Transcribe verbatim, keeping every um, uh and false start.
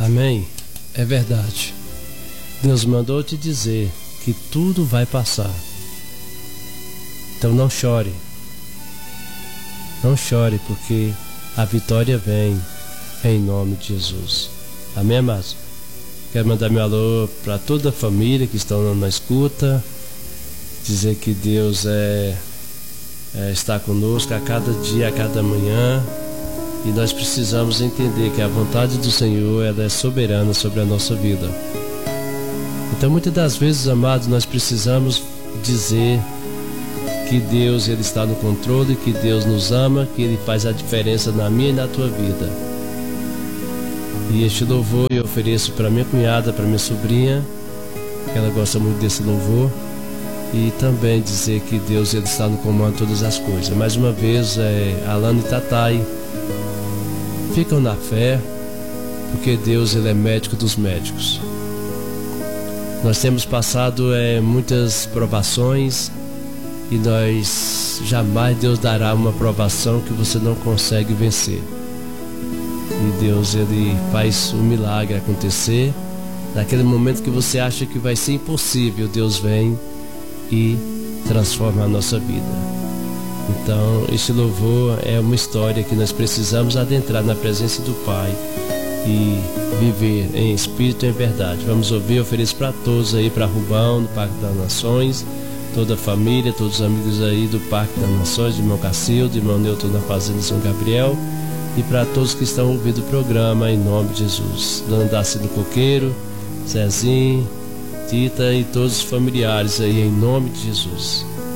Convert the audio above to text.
Amém? É verdade. Deus mandou te dizer que tudo vai passar. Então não chore. Não chore, porque a vitória vem em nome de Jesus. Amém, amados? Quero mandar meu alô para toda a família que estão na escuta. Dizer que Deus é, é, está conosco a cada dia, a cada manhã. E nós precisamos entender que a vontade do Senhor, ela é soberana sobre a nossa vida. Então muitas das vezes, amados, nós precisamos dizer que Deus ele está no controle, que Deus nos ama, que Ele faz a diferença na minha e na tua vida. E este louvor eu ofereço para minha cunhada, para minha sobrinha, que ela gosta muito desse louvor. E também dizer que Deus ele está no comando de todas as coisas. Mais uma vez, é, Alana e Tatai ficam na fé, porque Deus ele é médico dos médicos. Nós temos passado é, muitas provações, e nós jamais Deus dará uma provação que você não consegue vencer. E Deus ele faz um milagre acontecer. Naquele momento que você acha que vai ser impossível, Deus vem e transforma a nossa vida. Então este louvor é uma história que nós precisamos adentrar na presença do Pai e viver em espírito e em verdade. Vamos ouvir, ofereço para todos aí, para Rubão, no Parque das Nações, toda a família, todos os amigos aí do Parque das Nações, de irmão Cacildo, de irmão Newton na Fazenda São Gabriel, e para todos que estão ouvindo o programa, em nome de Jesus. Dona Darcy do Coqueiro, Zezinho, Tita e todos os familiares aí, em nome de Jesus.